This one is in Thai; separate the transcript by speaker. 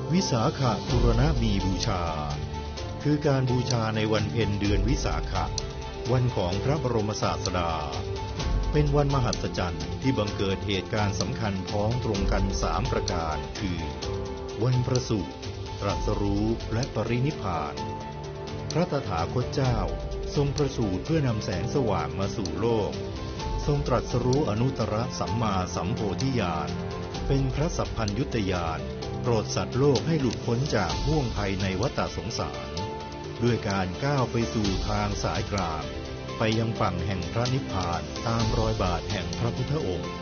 Speaker 1: วิสาขบูรณมีบูชาคือการบูชาในวันเพ็ญเดือนวิสาขะวันของพระบรมศาสดาเป็นวันมหัศจรรย์ที่บังเกิดเหตุการณ์สำคัญพ้องตรงกัน3ประการคือวันประสูติตรัสรู้และปรินิพพานพระตถาคตเจ้าทรงประสูติเพื่อนำแสงสว่างมาสู่โลกทรงตรัสรู้อนุตตรสัมมาสัมโพธิญาณเป็นพระสัพพัญญุตญาณโปรดสัตว์โลกให้หลุดพ้นจากห่วงภัยในวัฏสงสารด้วยการก้าวไปสู่ทางสายกลางไปยังฝั่งแห่งพระนิพพานตามรอยบาทแห่งพระพุทธองค์